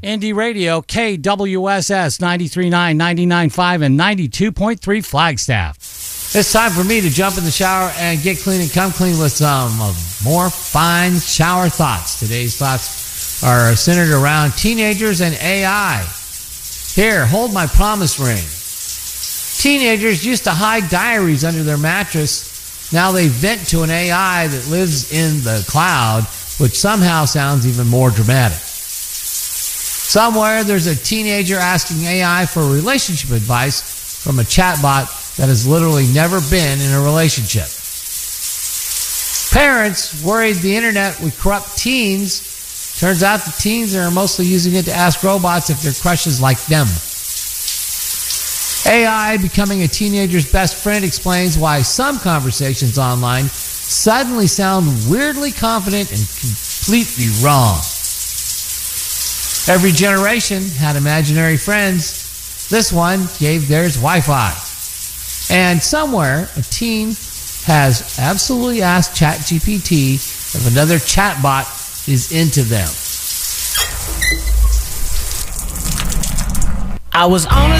Indie Radio, KWSS 93.9, 99.5, and 92.3 Flagstaff. It's time for me to jump in the shower and get clean and come clean with some more fine shower thoughts. Today's thoughts are centered around teenagers and AI. Here, hold my promise ring. Teenagers used to hide diaries under their mattress. Now they vent to an AI that lives in the cloud, which somehow sounds even more dramatic. Somewhere there's a teenager asking AI for relationship advice from a chatbot that has literally never been in a relationship. Parents worried the internet would corrupt teens. Turns out the teens are mostly using it to ask robots if their crushes like them. AI becoming a teenager's best friend explains why some conversations online suddenly sound weirdly confident and completely wrong. Every generation had imaginary friends. This one gave theirs Wi-Fi. And somewhere, a teen has absolutely asked ChatGPT if another chatbot is into them. I was on a